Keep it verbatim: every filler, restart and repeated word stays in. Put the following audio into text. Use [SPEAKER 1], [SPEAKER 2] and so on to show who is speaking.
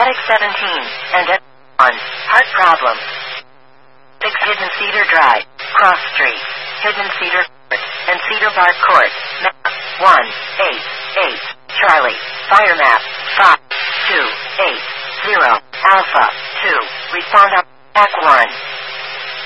[SPEAKER 1] Attic seventeen, and at one, heart problem. six Hidden Cedar Drive, Cross Street, Hidden Cedar Court, and Cedar Bar Court, map one eight eight, Charlie, fire map five two eight zero, Alpha two, respond up, back one.